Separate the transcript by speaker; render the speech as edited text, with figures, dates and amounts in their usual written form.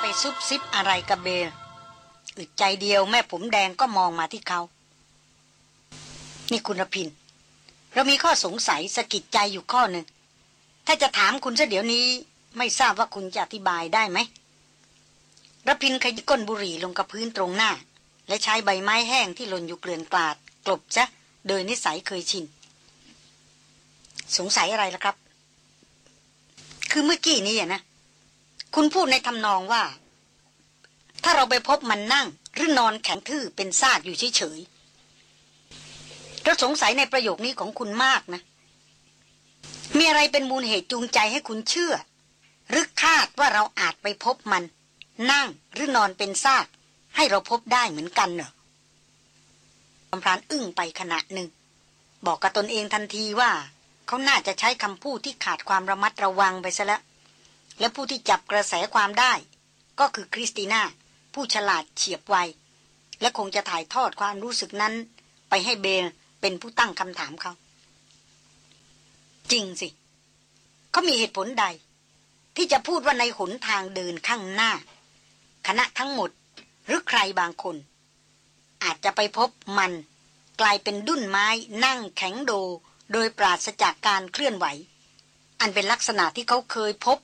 Speaker 1: ซุบซิบอะไรกับเบลอึดใจเดียวแม่ผมแดงก็มองมาที่เขานี่คุณรพินเรามีข้อสงสัยสะกิดใจอยู่ข้อหนึ่งถ้าจะถามคุณซะเดี๋ยวนี้ไม่ทราบว่าคุณจะอธิบายได้ไหมรพินขยิบก้นบุหรี่ลงกับพื้นตรงหน้าและใช้ใบไม้แห้งที่หล่นอยู่เกลื่อนกลาดกลบซะโดยนิสัยเคยชินสงสัยอะไรล่ะครับคือเมื่อกี้นี้นะคุณพูดในทำนองว่าถ้าเราไปพบมันนั่งหรือนอนแข็งทื่อเป็นซากอยู่เฉยๆเราสงสัยในประโยคนี้ของคุณมากนะมีอะไรเป็นมูลเหตุจูงใจให้คุณเชื่อหรือคาดว่าเราอาจไปพบมันนั่งหรือนอนเป็นซากให้เราพบได้เหมือนกันเหรอพรานอึ้งไปขณะหนึ่งบอกกับตนเองทันทีว่าเขาน่าจะใช้คำพูดที่ขาดความระมัดระวังไปซะแล้วและผู้ที่จับกระแสความได้ก็คือคริสติน่าผู้ฉลาดเฉียบไวและคงจะถ่ายทอดความรู้สึกนั้นไปให้เบลเป็นผู้ตั้งคำถามเขาจริงสิเขามีเหตุผลใดที่จะพูดว่าในหนทางเดินข้างหน้าคณะทั้งหมดหรือใครบางคนอาจจะไปพบมันกลายเป็นดุ้นไม้นั่งแข็งโดยปราศจากการเคลื่อนไหวอันเป็นลักษณะที่เขาเคยพบ